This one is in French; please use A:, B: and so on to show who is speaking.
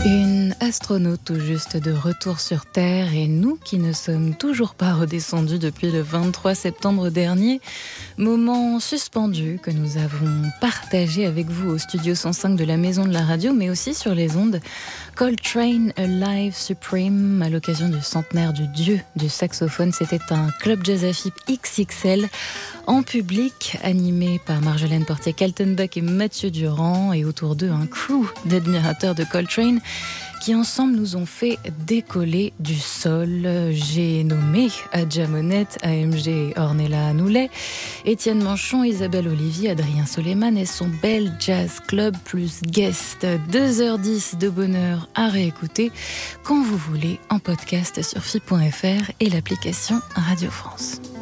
A: Une astronaute tout juste de retour sur Terre et nous qui ne sommes toujours pas redescendus depuis le 23 septembre dernier. Moment suspendu que nous avons partagé avec vous au studio 105 de la Maison de la Radio, mais aussi sur les ondes. Coltrane Alive Supreme, à l'occasion du centenaire du dieu du saxophone. C'était un club jazz AFIP XXL en public, animé par Marjolaine Portier-Kaltenbach et Mathieu Durand, et autour d'eux un crew d'admirateurs de Coltrane qui ensemble nous ont fait décoller du sol. J'ai nommé Adja Monette, AMG Ornella Anoulet, Étienne Manchon, Isabelle Olivier, Adrien Soleiman et son Bell Jazz Club plus guest. 2h10 de bonheur à réécouter quand vous voulez en podcast sur FIP.fr et l'application Radio France.